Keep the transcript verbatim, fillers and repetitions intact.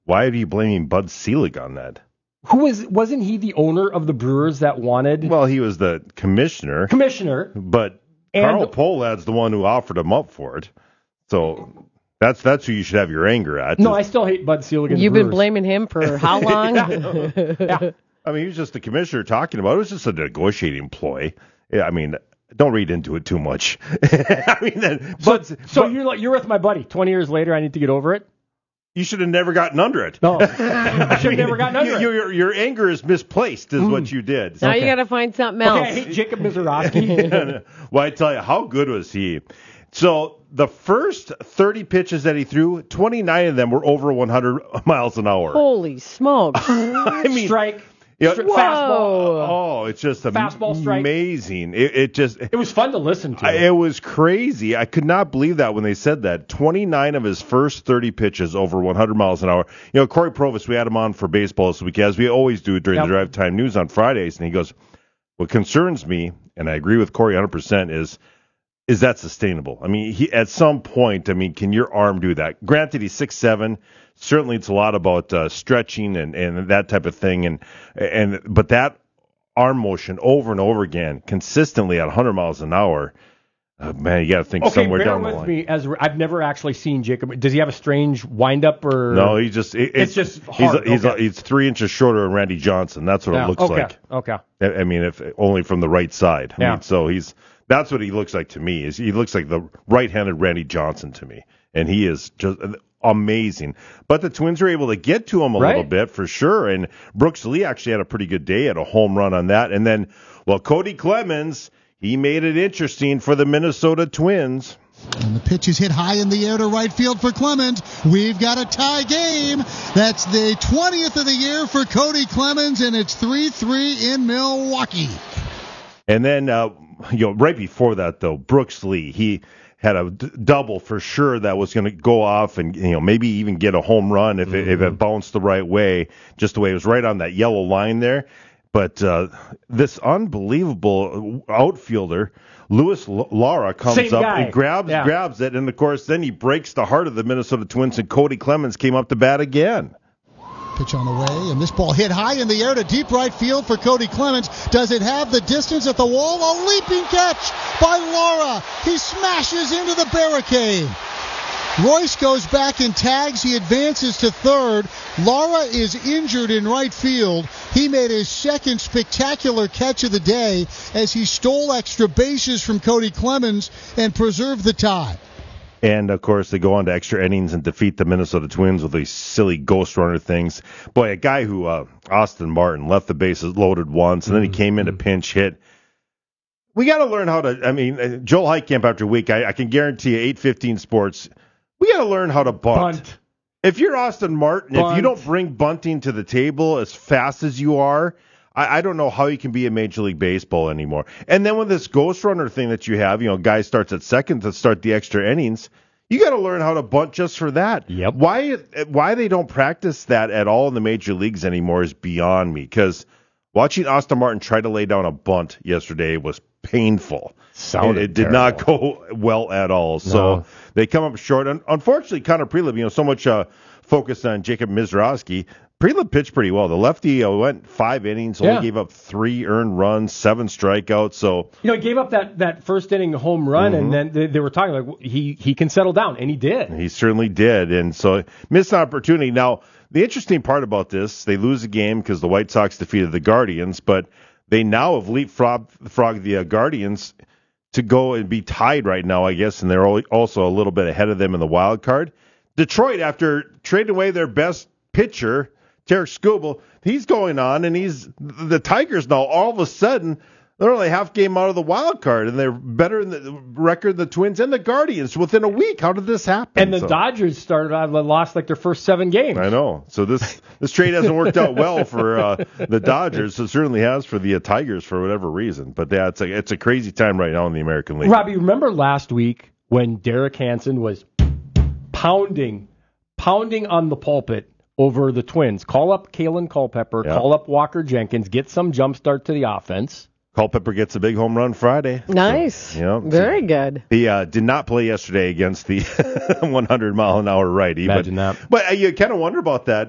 Why are you blaming Bud Selig on that? Who was, wasn't he the owner of the Brewers that wanted? Well, he was the commissioner. Commissioner. But Carl Pohlad's the one who offered him up for it. So that's that's who you should have your anger at. No, I still hate Bud Selig. You've been blaming him for how long? yeah. yeah. I mean, he was just the commissioner talking about it. It was just a negotiating ploy. Yeah, I mean, don't read into it too much. I mean, then, so, but, so but, you're like, you're with my buddy. Twenty years later, I need to get over it. You should have never gotten under it. No, I should have never gotten under you, it. Your, your anger is misplaced, is mm. what you did. Now okay. you got to find something else. Okay, I hate Jacob Misiorowski. Well, I tell you, how good was he? So the first thirty pitches that he threw, twenty-nine of them were over one hundred miles an hour. Holy smokes! I mean, strike. Yeah, Stri- fastball. Oh, it's just fastball strike. Amazing. It, it just it was fun to listen to. I, it was crazy. I could not believe that when they said that. twenty-nine of his first thirty pitches over one hundred miles an hour. You know, Corey Provis, we had him on for baseball this week, as we always do during yep. the Drive Time News on Fridays, and he goes, "What concerns me," and I agree with Corey one hundred percent, is is that sustainable? I mean, he at some point, I mean, can your arm do that? Granted, he's six seven. Certainly, it's a lot about uh, stretching and, and that type of thing, and and but that arm motion over and over again, consistently at one hundred miles an hour, uh, man, you got to think okay, somewhere bear down with the line. Me as I've never actually seen Jacob. Does he have a strange windup or? No, he just it, it's, it's just hard. He's okay. he's, he's three inches shorter than Randy Johnson. That's what yeah. it looks okay. like. Okay. I, I mean, if only from the right side. I yeah. mean, so he's that's what he looks like to me. Is he looks like the right-handed Randy Johnson to me, and he is just amazing. But the Twins were able to get to him a right. little bit for sure. And Brooks Lee actually had a pretty good day, had a home run on that. And then, well, Cody Clemens, he made it interesting for the Minnesota Twins. And the pitch is hit high in the air to right field for Clemens. We've got a tie game. That's the twentieth of the year for Cody Clemens, and it's three three in Milwaukee. And then, uh, you know, right before that, though, Brooks Lee, he had a d- double for sure that was going to go off and, you know, maybe even get a home run if, mm-hmm. it, if it bounced the right way, just the way it was right on that yellow line there. But uh, this unbelievable outfielder, Luis Lara, comes Same up guy. and grabs yeah. grabs it, and, of course, then he breaks the heart of the Minnesota Twins, and Cody Clemens came up to bat again. Pitch on the way, and this ball hit high in the air to deep right field for Cody Clemens. Does it have the distance at the wall? A leaping catch by Lara. He smashes into the barricade. Royce goes back and tags. He advances to third. Lara is injured in right field. He made his second spectacular catch of the day as he stole extra bases from Cody Clemens and preserved the tie. And, of course, they go on to extra innings and defeat the Minnesota Twins with these silly ghost runner things. Boy, a guy who, uh, Austin Martin, left the bases loaded once, and then he came in to pinch hit. We got to learn how to, I mean, Joel Heitkamp after a week, I, I can guarantee you, eight fifteen Sports, we got to learn how to bunt. bunt. If you're Austin Martin, bunt. if you don't bring bunting to the table as fast as you are, I, I don't know how you can be in Major League Baseball anymore. And then with this ghost runner thing that you have, you know, guy starts at second to start the extra innings, you got to learn how to bunt just for that. Yep. Why why they don't practice that at all in the major leagues anymore is beyond me. Because watching Austin Martin try to lay down a bunt yesterday was painful. Sounded it, it did terrible. not go well at all. No. So they come up short. And unfortunately, Connor Prelup, you know, so much uh, focus on Jacob Misiorowski. Prelup pitched pretty well. The lefty uh, went five innings, only yeah. gave up three earned runs, seven strikeouts. So you know, he gave up that, that first inning home run, mm-hmm. and then they, they were talking like he he can settle down, and he did. He certainly did, and so missed an opportunity. Now, the interesting part about this, they lose the game because the White Sox defeated the Guardians, but they now have leapfrogged the uh, Guardians to go and be tied right now, I guess, and they're also a little bit ahead of them in the wild card. Detroit, after trading away their best pitcher, Tarek Skubal, he's going on, and he's the Tigers now. All of a sudden, they're only half game out of the wild card, and they're better in the record than the Twins and the Guardians within a week. How did this happen? And the so, Dodgers started out lost like their first seven games. I know. So this this trade hasn't worked out well for uh, the Dodgers. It certainly has for the uh, Tigers for whatever reason. But yeah, it's a it's a crazy time right now in the American League. Robbie, remember last week when Derek Hansen was pounding, pounding on the pulpit over the Twins? Call up Kalen Culpepper, yeah. call up Walker Jenkins, get some jump start to the offense. Culpepper gets a big home run Friday. Nice. So, you know, very good. He uh, did not play yesterday against the one hundred mile an hour righty. Imagine but, that. But uh, you kind of wonder about that.